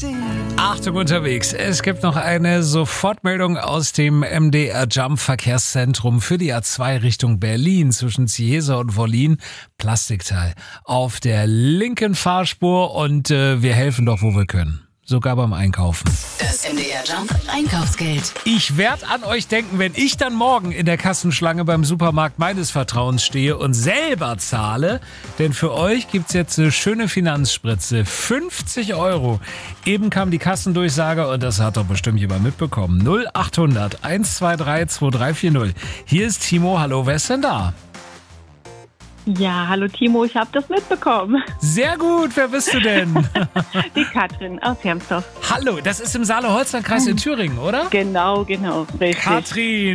Achtung unterwegs, es gibt noch eine Sofortmeldung aus dem MDR Jump Verkehrszentrum für die A2 Richtung Berlin zwischen Ziesa und Wollin. Plastikteil auf der linken Fahrspur und wir helfen doch, wo wir können. Sogar beim Einkaufen. Das MDR Jump Einkaufsgeld. Ich werde an euch denken, wenn ich dann morgen in der Kassenschlange beim Supermarkt meines Vertrauens stehe und selber zahle. Denn für euch gibt's jetzt eine schöne Finanzspritze. 50 €. Eben kam die Kassendurchsage und das hat doch bestimmt jemand mitbekommen. 0800 123 2340. Hier ist Timo. Hallo, wer ist denn da? Ja, hallo Timo, ich habe das mitbekommen. Sehr gut, wer bist du denn? Die Katrin aus Hermsdorf. Hallo, das ist im Saale-Holstein-Kreis in Thüringen, oder? Genau, richtig. Katrin.